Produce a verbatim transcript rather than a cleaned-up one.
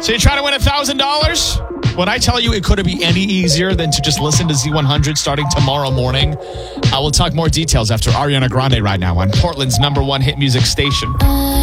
So you try to win one thousand dollars? When I tell you it couldn't be any easier than to just listen to Z one hundred starting tomorrow morning, I will talk more details after Ariana Grande right now on Portland's number one hit music station.